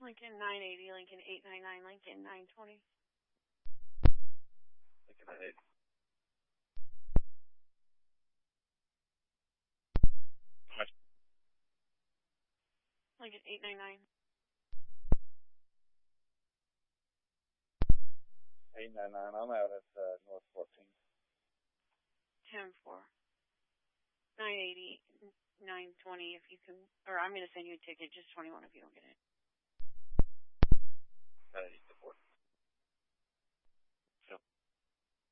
Lincoln 980, Lincoln 899, Lincoln 920. Lincoln 980. How much? Lincoln 899. 899. I'm out at North 14th. 10-4. 980, 920 if you can, or I'm going to send you a ticket, just 21 if you don't get it. 980 to 4.